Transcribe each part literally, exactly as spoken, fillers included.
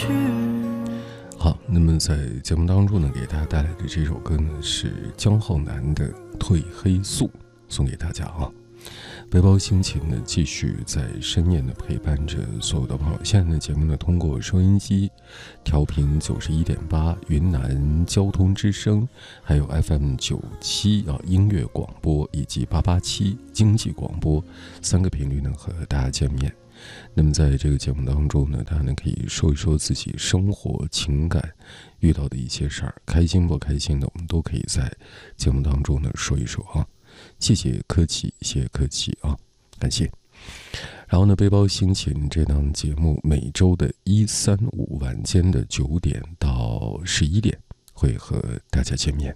好，那么在节目当中呢，给大家带来的这首歌呢是姜浩南的《褪黑素》，送给大家啊。背包心情呢，继续在深夜呢陪伴着所有的朋友。现在的节目呢，通过收音机调频九十一点八云南交通之声，还有 F M 九七啊音乐广播以及八八七经济广播三个频率呢和大家见面。那么在这个节目当中呢，大家呢可以说一说自己生活情感遇到的一些事儿，开心不开心的，我们都可以在节目当中呢说一说啊。谢谢客气，谢谢客气啊，感谢。然后呢，背包心情这档节目每周的一三五晚间的九点到十一点会和大家见面。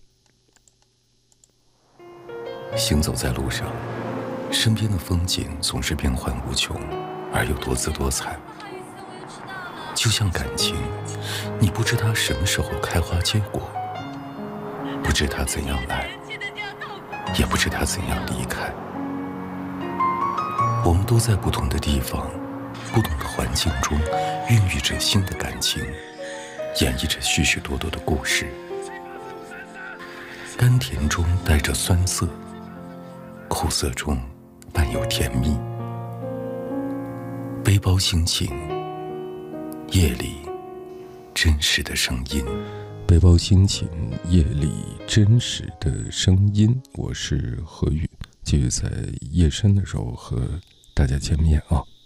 行走在路上，身边的风景总是变幻无穷，而又多姿多彩。就像感情，你不知它什么时候开花结果，不知它怎样来，也不知它怎样离开。我们都在不同的地方，不同的环境中孕育着新的感情，演绎着许许多多的故事。甘甜中带着酸涩，苦涩中伴有甜蜜。背包心情，夜里真实的声音。 背包心情，夜里真实的声音。我是何宇，继续在夜深的时候和大家见面啊。